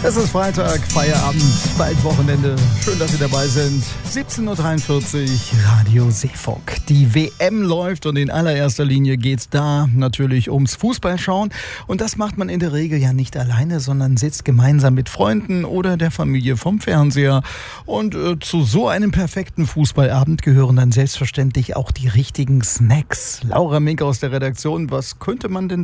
Es ist Freitag, Feierabend, bald Wochenende. Schön, dass Sie dabei sind. 17.43 Uhr, Radio Seefunk. Die WM läuft und in allererster Linie geht's da natürlich ums Fußballschauen. Und das macht man in der Regel ja nicht alleine, sondern sitzt gemeinsam mit Freunden oder der Familie vom Fernseher. Und zu so einem perfekten Fußballabend gehören dann selbstverständlich auch die richtigen Snacks. Laura Mink aus der Redaktion, was könnte man denn